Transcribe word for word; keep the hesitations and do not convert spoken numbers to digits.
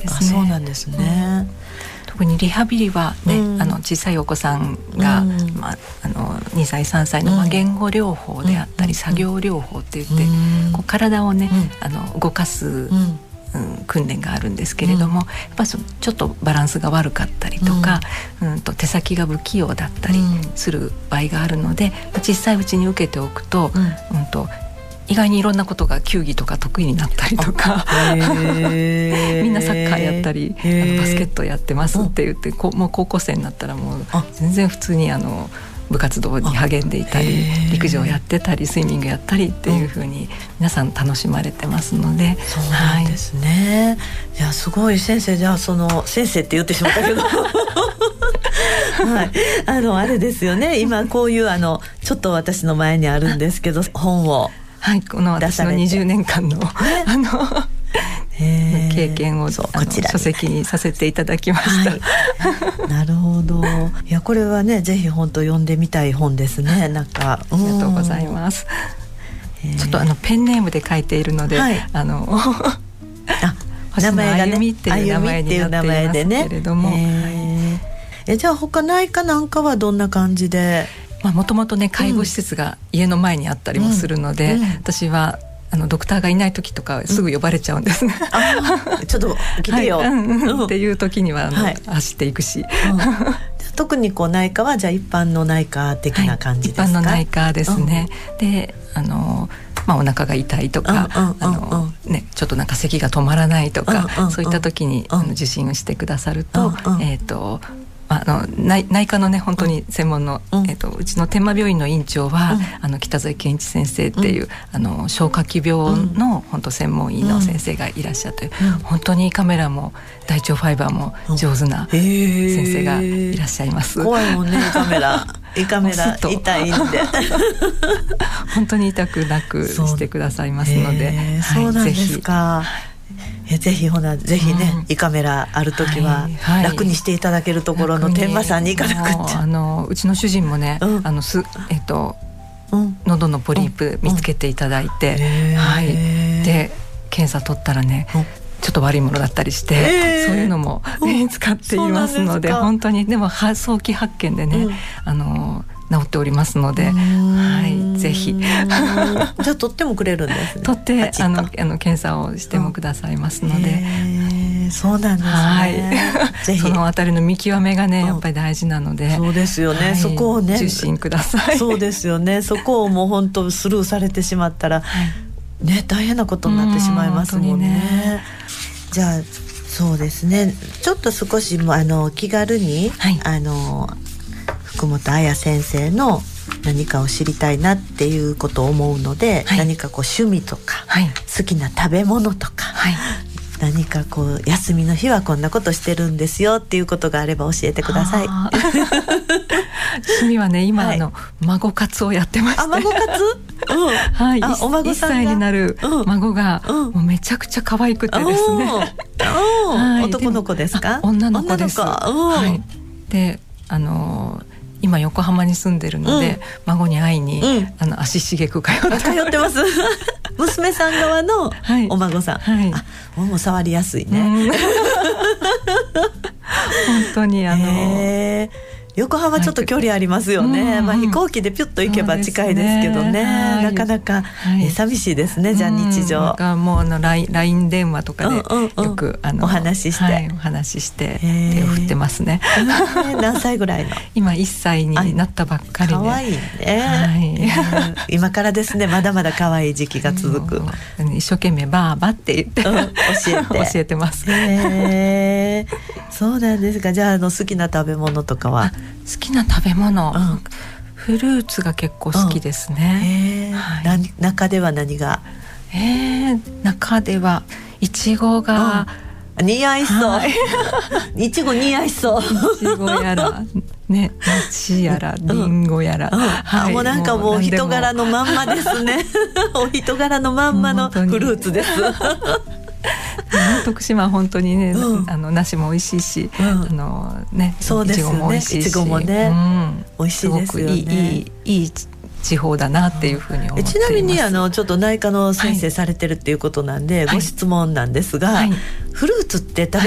ですね。 そうなんですね、うん、 特にリハビリはね、うん、あの小さいお子さんが、うんまあ、あのにさいさんさいの、まあ、言語療法であったり、うん、作業療法っていって、うん、こう体をね、うん、あの動かす、うんうん、訓練があるんですけれども、うん、やっぱちょっとバランスが悪かったりとか、うんうん、と手先が不器用だったりする場合があるので、小さいうちに受けておくと、うんうん、と意外にいろんなことが球技とか得意になったりとかみんなサッカーやったりあのバスケットやってますって言って、こもう高校生になったらもう全然普通にあの部活動に励んでいたり、陸上やってたりスイミングやったりっていう風に皆さん楽しまれてますので。 そうなんですね、はい、いやすごい先生、じゃあその先生って言ってしまったけどはい、あのあれですよね、今こういうあのちょっと私の前にあるんですけど本を、 はい、この私のにじゅうねんかんのあの経験をこちら書籍にさせていただきました、はい、なるほど。 いやこれはねぜひ本当読んでみたい本ですね。なんかありがとうございます。ちょっとあのペンネームで書いているので、はい、あのあ名前がね、 あゆみっていう名前になっていますけれども、 ね、えじゃあ他内科なんかはどんな感じで？ もともとね介護施設が家の前にあったりもするので、うんうん、私はあのドクターがいない時とかすぐ呼ばれちゃうんですね、 うん、ちょっと来てよ、はいうんうん、っていう時にはあの、はい、走っていくし、うん、 特にこう内科はじゃあ一般の内科的な感じですか？はい、 一般の内科ですね、うん、であのまあ、お腹が痛いとか、うんうんうんうん、あのね、ちょっとなんか咳が止まらないとか、うんうんうん、そういった時に、うん、あの受診をしてくださると、うんうん、えーとあの 内, 内科のね本当に専門の、うんえー、とうちの天満病院の院長は、うん、あの北添健一先生っていう、うん、あの消化器病の本当専門医の先生がいらっしゃって、うん、本当に胃カメラも大腸ファイバーも上手な先生がいらっしゃいます、 うん、怖いもんね胃カメラ胃カメラ痛いんで本当に痛くなくしてくださいますので、はい、 そうなんですか。えぜひほなぜひね、うん、胃カメラあるときは楽にしていただけるところの天満さんに行かなくって、 あのうちの主人もね、うん、あのすえっと、うん、喉のポリープ見つけていただいて、うんはい、で検査取ったらね、うん、ちょっと悪いものだったりして、そういうのも、ね、使っていますので、本当にでも早期発見でね、うん、あの治っておりますので、はい、ぜひじゃあ取ってもくれるんですね。 取ってあのあの検査をしてもくださいますので、 うん、そうなんですね、はい、 ぜひそのあたりの見極めがねやっぱり大事なので、うん、 そうですよね、はい、そこをね受診ください。 そうですよね、そこをもう本当スルーされてしまったら、はい、ね大変なことになってしまいますもんね。ねじゃあそうですね、ちょっと少しもあの気軽に、はい、あの福本彩先生の何かを知りたいなっていうことを思うので、はい、何かこう趣味とか、はい、好きな食べ物とか、はい、何かこう休みの日はこんなことしてるんですよっていうことがあれば教えてください。 趣味はね今、はい、あの孫活をやってまして、 あ孫活、うんはい、あお孫さんがいっさいになる孫が、うん、もうめちゃくちゃ可愛くてですね、 はい、男の子ですか？ 女の子です。はい、であのー今横浜に住んでるので、うん、孫に会いに、うん、あの足しげく通って通ってます娘さん側のお孫さん、はい、あもう触りやすいね、うん、本当にあのー横浜ちょっと距離ありますよね、うんまあ、飛行機でピュッと行けば近いですけど ね, ね、はい、なかなか、はい、寂しいですね。じゃあ日常、うん、なんかもうあの ライン, ライン 電話とかでよく、うんうん、あのお話しして、はい、 お話しして手を振ってますね。 何歳ぐらいの？ 今いっさいになったばっかりで、 可愛いね、はい、今からですね、まだまだ可愛い時期が続く。 一生懸命バーバって言って、うん、教えて教えてます。 へそうなんですか。じゃあ、あの好きな食べ物とかは？ 好きな食べ物、うん、フルーツが結構好きですね、 うんはい、中では何が？ えー、中ではいちごが、 うん、似合いそう、はい、いちご似合いそう、 いちごやらね、梨やらりんごやら、うんうんはい、もうなんかもう人柄のまんまですねお人柄のまんまのフルーツです徳島は本当にね、うん、あの梨も美味しいし、うん、あのね、 そうですよね、いちごも美味しいし、いちごもね、うん、美味しいですよね。すごくいい、いい、いい地方だなっていうふうに思っています。ちなみにあのちょっと内科の先生されてるっていうことなんで、はい、ご質問なんですが、はい、フルーツって食べ